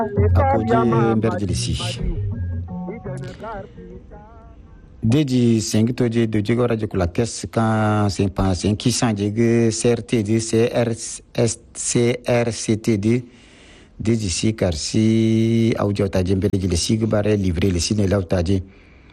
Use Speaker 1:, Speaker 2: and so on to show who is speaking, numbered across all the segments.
Speaker 1: akoje mberjilisi deji sengi toje doje gora je kula kes kan sen pa sen kisan je CRTD CRCTD deji si karsi audio taje mberjilisi bare livrer le sine la taje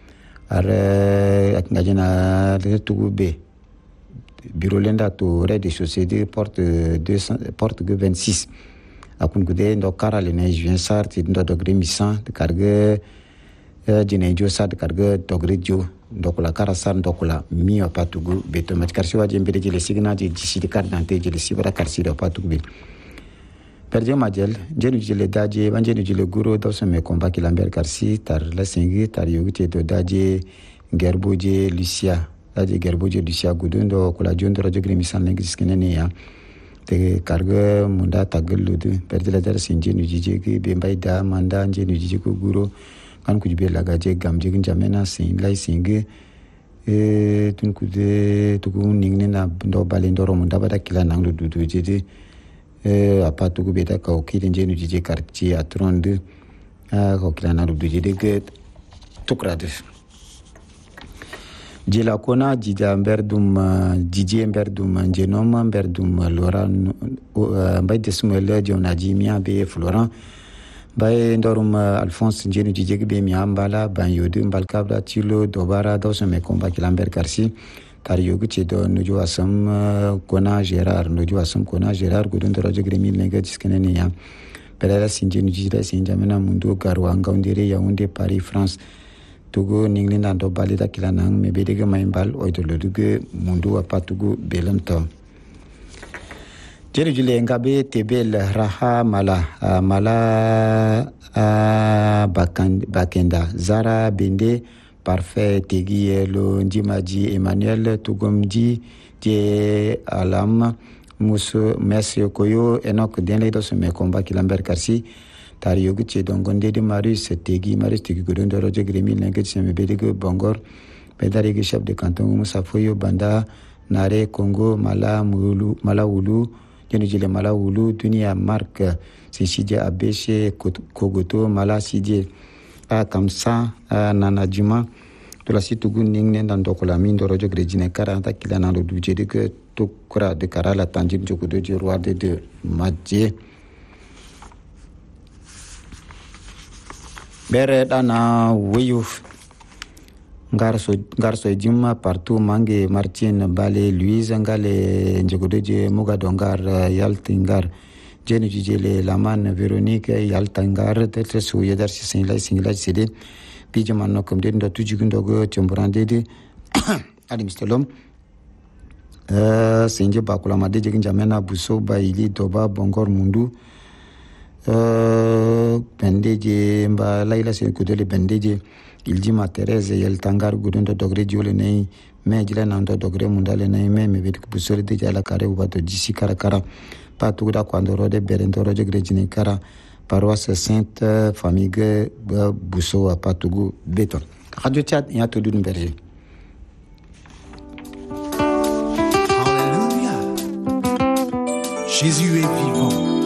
Speaker 1: are ngajena de tugube bureau lenda to rez-de-chaussée de porte 26 akun gude ndo karale ne juin sarti ndo dogre misan de karge jine jo sad karge dogre jo ndokula karasar ndokula mio patugu beto matkarsi waje mbere jele signa je jisi de cardante jele sibara karsi do patugu be perde majel jenu jele daje banjenu jele guro do so me combat ki lamber karsi tar la singi tar yogi do daje gerboje lucia daje gerboje lucia gudundo kula jondo radio gremisan lengis kenene ya te karga munda tagalludu perdela dar sinje nu jije ke be mbayda manda nje nu jije ko guro kan ku jibe laga je gamje kin jamena sin lai singe tun ku de to ko ningne na ndo bale ndo munda bada kila nanglu dudu jede apatu ku beta ka okide nje nu jije karti atronde ko kila nanglu dudu jede ke tokrade jela kona jija mberdum jije mberdum njenoma mberdum Laurent bay desmele jona jimia be Florent bay ndorum Alphonse njenu jije be mi ambala ban yodu mbalkabda tilo dobara dawso me komba kilamber karsi tar yogu chedo nojo asam kona Gérard nojo asam kona Gérard gudun doroje gremi lenga diskenene ya pelala sinjenu jije sinjamena mundo garwanga ndire ya unde Paris France Togo ninglinda ndo balida kilanang mebedege maimbal oidoloduge mundu apatugu belamto jere jule ngabe tebel raha mala bakenda zara bende parfait tegielo njimaji Emmanuel tugomji je alam muso mesio koyo enok denle do me combat kilamber karsi tari yogu che dongonde de Marius tegi godondo roje gremi lenget seme bedege bongor pedari ge chef de canton Moussa Foyo banda nare Congo malawulu jeni jile malawulu dunia mark sisije abeshe kogoto mala sije a kamsa nanajuma to la situgu ningne ndando kola mindo roje grejine 40 kila na do duje de que to kura de karala tanjim jogodo je roi de madje bere dana weyuf garso jimma partout mange Martine Bale Louise ngale njogodeje muga dongar yaltingar jeni jijele laman Véronique yaltingar tetre su yedar singla sede pijama no kom de ndo tujugundo go chombrande de adim stolom sinje bakula made je jamena buso ba ili doba bongor mundu bendeje mba laila sen kudele bendeje iljima Thérèse yel tangar gudundo dogre jole nei me jila nando dogre mundale nei me bedik busore de jala kare ubato jisi kara patu da quando rode berendo roje grejine kara paroisse Sainte Famille Busso a Patugu Beton Radio Chat et à tout d'une berger.
Speaker 2: Alléluia. Jésus est vivant.